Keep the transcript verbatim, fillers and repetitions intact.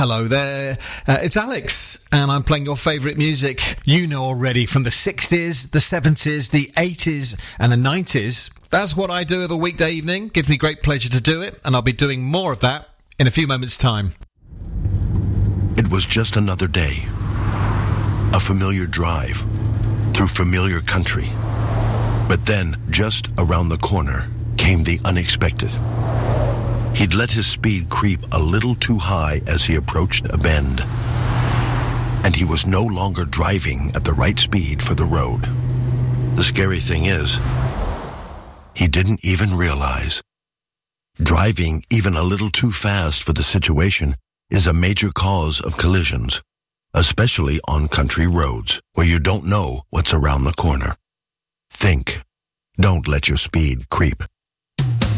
Hello there, uh, it's Alex, and I'm playing your favourite music. You know already, from the sixties, the seventies, the eighties, and the nineties. That's what I do of a weekday evening. Gives me great pleasure to do it, and I'll be doing more of that in a few moments' time. It was just another day. A familiar drive through familiar country. But then, just around the corner, came the unexpected. He'd let his speed creep a little too high as he approached a bend. And he was no longer driving at the right speed for the road. The scary thing is, he didn't even realize. Driving even a little too fast for the situation is a major cause of collisions, especially on country roads where you don't know what's around the corner. Think. Don't let your speed creep.